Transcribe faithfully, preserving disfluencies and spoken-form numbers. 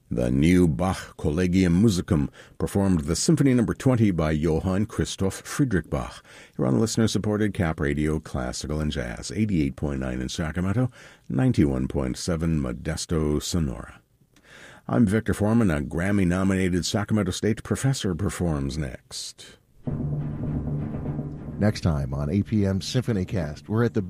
The new Bach Collegium Musicum performed the Symphony Number twenty by Johann Christoph Friedrich Bach. You're on listener-supported Cap Radio, Classical and Jazz, eighty-eight point nine in Sacramento, ninety-one point seven Modesto, Sonora. I'm Victor Foreman. A Grammy-nominated Sacramento State professor performs next. Next time on A P M Symphony Cast, we're at the